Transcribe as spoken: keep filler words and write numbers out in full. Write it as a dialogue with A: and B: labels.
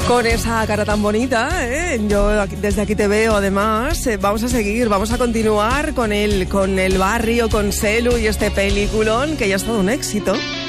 A: Con esa cara tan bonita, ¿eh? Yo aquí, desde aquí te veo, además. Eh, vamos a seguir, vamos a continuar con el, con el barrio, con Selu y este peliculón que ya es todo un éxito.